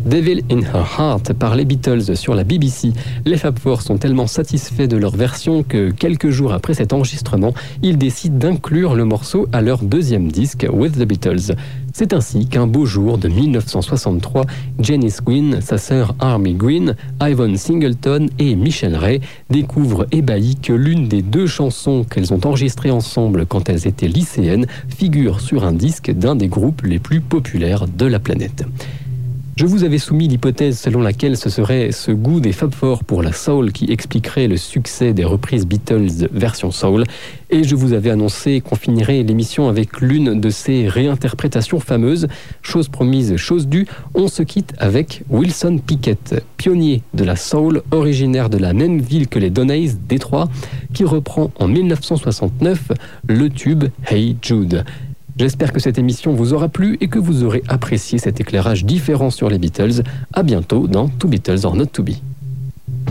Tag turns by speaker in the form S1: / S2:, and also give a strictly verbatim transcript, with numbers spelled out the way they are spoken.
S1: Devil in Her Heart par les Beatles sur la B B C. Les Fab Four sont tellement satisfaits de leur version que quelques jours après cet enregistrement, ils décident d'inclure le morceau à leur deuxième disque With the Beatles. C'est ainsi qu'un beau jour de mille neuf cent soixante-trois, Janice Gwynne, sa sœur Amy Gwynne, Yvonne Singleton et Michelle Ray découvrent ébahis que l'une des deux chansons qu'elles ont enregistrées ensemble quand elles étaient lycéennes figure sur un disque d'un des groupes les plus populaires de la planète. Je vous avais soumis l'hypothèse selon laquelle ce serait ce goût des Fab Four pour la soul qui expliquerait le succès des reprises Beatles version soul, et je vous avais annoncé qu'on finirait l'émission avec l'une de ces réinterprétations fameuses. Chose promise, chose due, on se quitte avec Wilson Pickett, pionnier de la soul, originaire de la même ville que les Donnays, Détroit, qui reprend en mille neuf cent soixante-neuf le tube Hey Jude. J'espère que cette émission vous aura plu et que vous aurez apprécié cet éclairage différent sur les Beatles. À bientôt dans To Beatles or Not To Be.